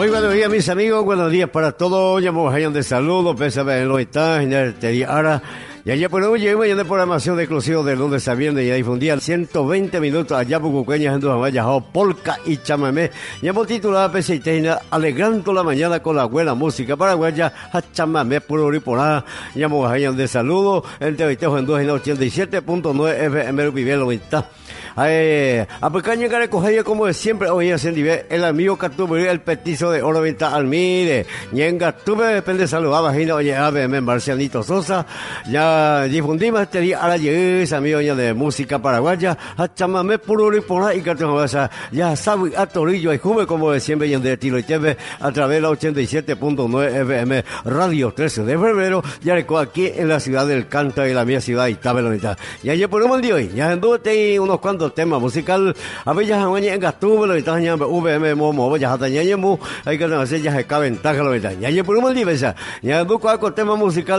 Muy buenos días, mis amigos. Buenos días para todos. Llamamos a de saludos. Pésame en los estados. Ahora. Y allá por hoy llegamos ya de programación de exclusivo de lunes a viernes. Ya difundía 120 minutos allá por Cuqueña, en Duhamaya, polka y chamamé. Ya hemos titulado Peseiteina, alegrando la mañana con la buena música paraguaya, a chamamé puro riporá. Ya hemos a de saludos. Entrevistejo en 87.9 FM Rupivelo. A pequeña que recoger como de siempre hoy en nivel el amigo Catubre, el petizo de oro venta almide ñenga tuve depende saludaba gino oye ABM Marcianito Sosa. Ya difundimos este día a la llegada amigo de música paraguaya a chamamé puro y por y ya sabe a Torillo y Juve como de siempre y en de Tilo y TV a través de la 87.9 FM Radio 13 de febrero ya recoge aquí en la ciudad del Canta y la mía ciudad y Tabelonita. Y ayer por un día hoy ya anduve unos cuantos temas musical a ver ya en Gastú lo está ya VM momo ya hasta ya hay que hacer ya se cabe ventaja lo está ya por un día ya anduve con tema musical